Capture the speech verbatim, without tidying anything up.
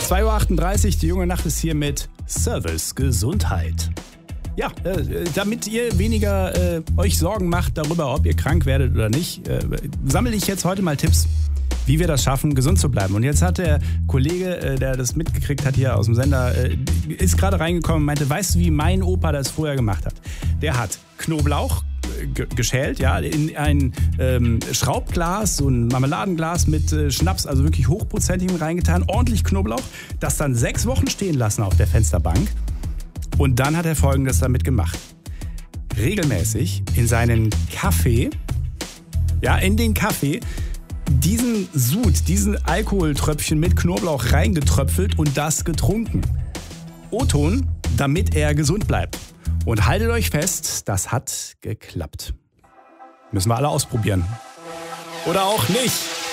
zwei Uhr achtunddreißig, die junge Nacht ist hier mit Service Gesundheit. Ja, äh, damit ihr weniger äh, euch Sorgen macht darüber, ob ihr krank werdet oder nicht, äh, sammle ich jetzt heute mal Tipps, wie wir das schaffen, gesund zu bleiben. Und jetzt hat der Kollege, äh, der das mitgekriegt hat hier aus dem Sender, äh, ist gerade reingekommen und meinte, weißt du, wie mein Opa das früher gemacht hat? Der hat Knoblauch g- geschält, ja, in ein ähm, Schraubglas, so ein Marmeladenglas mit äh, Schnaps, also wirklich hochprozentigem reingetan, ordentlich Knoblauch, das dann sechs Wochen stehen lassen auf der Fensterbank. Und dann hat er Folgendes damit gemacht. Regelmäßig in seinen Kaffee, ja, in den Kaffee, diesen Sud, diesen Alkoholtröpfchen mit Knoblauch reingetröpfelt und das getrunken. O-Ton, damit er gesund bleibt. Und haltet euch fest, das hat geklappt. Müssen wir alle ausprobieren. Oder auch nicht.